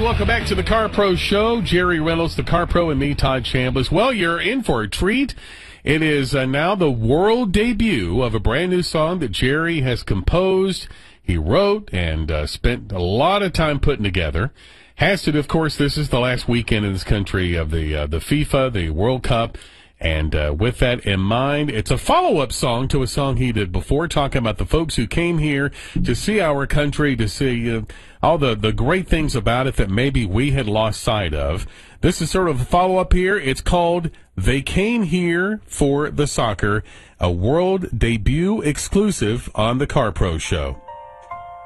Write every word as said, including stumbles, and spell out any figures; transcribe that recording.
welcome back to the Car Pro Show. Jerry Reynolds, the Car Pro, and me, Todd Chambliss. Well, you're in for a treat. It is uh, now the world debut of a brand new song that Jerry has composed, he wrote, and uh, spent a lot of time putting together. Has to, of course, this is the last weekend in this country of the uh, the FIFA, the World Cup. And uh, with that in mind, it's a follow-up song to a song he did before, talking about the folks who came here to see our country, to see uh, all the, the great things about it that maybe we had lost sight of. This is sort of a follow-up here. It's called They Came Here for the Soccer, a world debut exclusive on the Car Pro Show.